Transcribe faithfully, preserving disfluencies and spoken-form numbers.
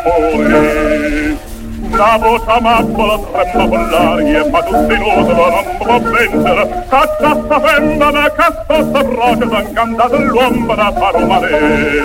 fuori. La voce amabile tremba con l'aria, ma tutto inutile non può vendere. Caccia sta femmina, caccia sta broce, s'ha incantato l'uomo da far male.